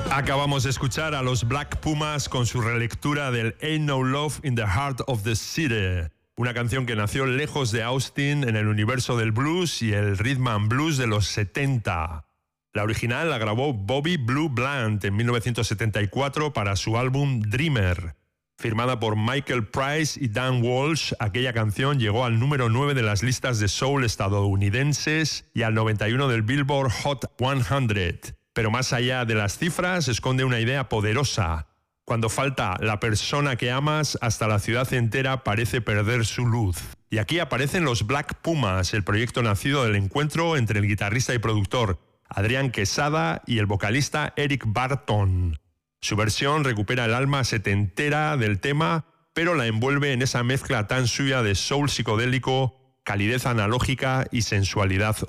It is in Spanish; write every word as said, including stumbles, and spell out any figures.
Acabamos de escuchar a los Black Pumas con su relectura del Ain't No Love in the Heart of the City, una canción que nació lejos de Austin en el universo del blues y el rhythm and blues de los setenta. La original la grabó Bobby Blue Bland en mil novecientos setenta y cuatro para su álbum Dreamer. Firmada por Michael Price y Dan Walsh, aquella canción llegó al número nueve de las listas de soul estadounidenses y al noventa y uno del Billboard Hot cien. Pero más allá de las cifras, esconde una idea poderosa. Cuando falta la persona que amas, hasta la ciudad entera parece perder su luz. Y aquí aparecen los Black Pumas, el proyecto nacido del encuentro entre el guitarrista y productor Adrián Quesada y el vocalista Eric Barton. Su versión recupera el alma setentera del tema, pero la envuelve en esa mezcla tan suya de soul psicodélico, calidez analógica y sensualidad